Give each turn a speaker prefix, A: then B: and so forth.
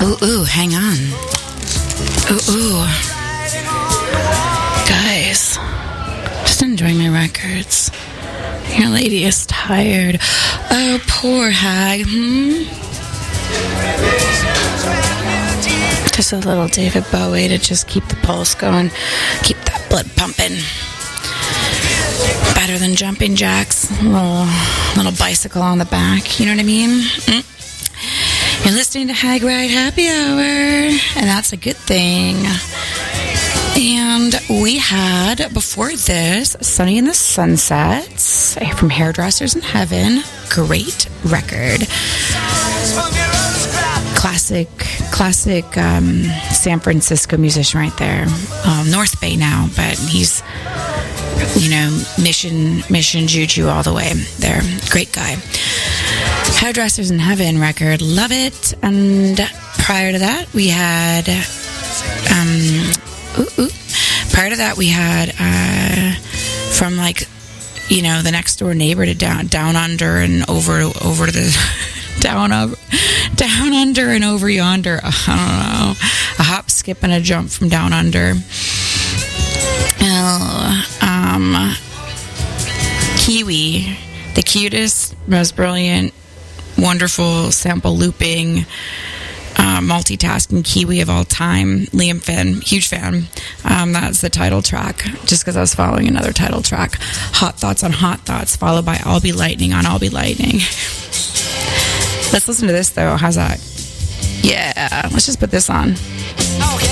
A: Ooh, hang on. Ooh. Guys, just enjoying my records. Your lady is tired. Oh, poor hag. Just a little David Bowie to just keep the pulse going, keep that blood pumping. Better than jumping jacks. Little bicycle on the back. You know what I mean? You're listening to Hag Ride Happy Hour, and that's a good thing. And we had, before this, Sunny in the Sunsets from Hairdressers in Heaven. Great record. Classic San Francisco musician right there. North Bay now, but he's, Mission Juju all the way there. Great guy. Hairdressers in Heaven record. Love it. And prior to that, we had... Prior to that, we had from the next door neighbor to down under and over to the down under and over yonder. I don't know, a hop, skip, and a jump from down under. Kiwi, the cutest, most brilliant, wonderful sample looping. Multitasking Kiwi of all time. Liam Finn, huge fan. That's the title track, just because I was following another title track. Hot Thoughts on Hot Thoughts, followed by I'll Be Lightning on I'll Be Lightning. Let's listen to this, though. How's that? Yeah, let's just put this on.